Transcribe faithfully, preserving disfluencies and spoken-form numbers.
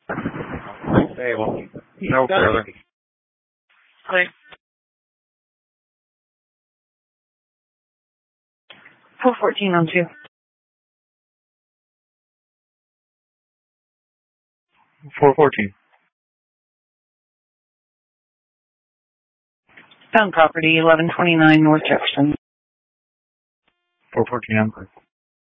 Hey, well, No further. Clear. four fourteen on two. four fourteen. Found property, eleven twenty-nine North Jefferson. four fourteen, I'm clear.